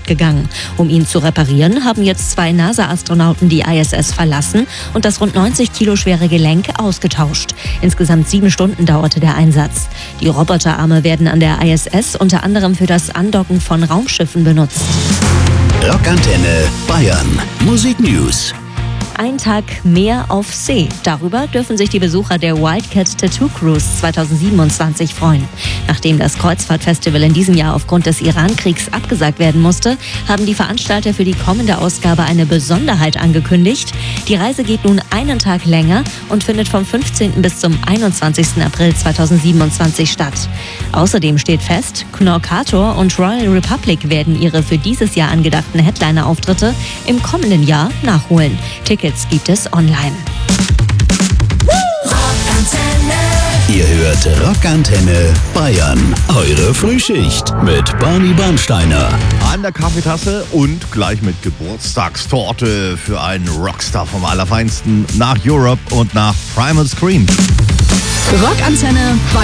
gegangen. Um ihn zu reparieren, haben jetzt 2 NASA-Astronauten die ISS verlassen und das rund 90 Kilo schwere Gelenk ausgetauscht. Insgesamt 7 Stunden dauerte der Einsatz. Die Roboterarme werden an der ISS unter anderem für das Andocken von Raumschiffen benutzt. Rockantenne Bayern. Musik News. Ein Tag mehr auf See. Darüber dürfen sich die Besucher der Wildcat Tattoo Cruise 2027 freuen. Nachdem das Kreuzfahrtfestival in diesem Jahr aufgrund des Iran-Kriegs abgesagt werden musste, haben die Veranstalter für die kommende Ausgabe eine Besonderheit angekündigt. Die Reise geht nun einen Tag länger und findet vom 15. bis zum 21. April 2027 statt. Außerdem steht fest, Knorkator und Royal Republic werden ihre für dieses Jahr angedachten Headliner-Auftritte im kommenden Jahr nachholen. Tickets gibt es online. Ihr hört Rockantenne Bayern. Eure Frühschicht mit Barney Bernsteiner. An der Kaffeetasse und gleich mit Geburtstagstorte für einen Rockstar vom Allerfeinsten nach Europe und nach Primal Scream. Rockantenne Bayern.